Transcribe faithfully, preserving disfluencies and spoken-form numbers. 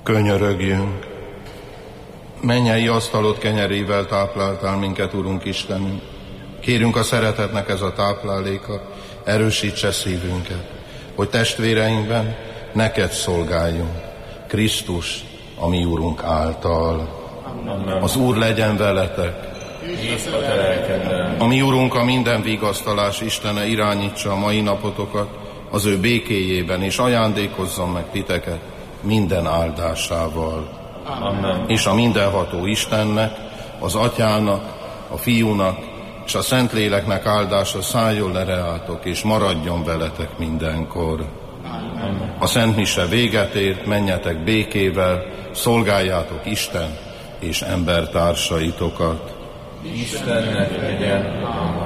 Könyörögjünk. Mennyei asztalod kenyerével tápláltál minket, Urunk Istenünk. Kérünk a szeretetnek ez a tápláléka, erősítse szívünket, hogy testvéreinkben neked szolgáljunk. Krisztus, a mi Urunk által. Amen. Az Úr legyen veletek. A mi Urunk, a minden vigasztalás Istene irányítsa a mai napotokat az ő békéjében, és ajándékozzon meg titeket minden áldásával. Amen. És a mindenható Istennek, az Atyának, a Fiúnak és a Szentléleknek áldása szálljon le reátok, és maradjon veletek mindenkor. Amen. A Szent Mise véget ért, menjetek békével, szolgáljátok Isten és embertársaitokat. Istennek legyen a